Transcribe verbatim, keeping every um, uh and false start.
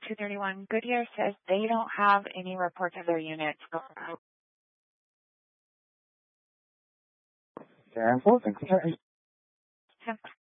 two thirty-one, Goodyear says they don't have any reports of their units. Karen Fulton,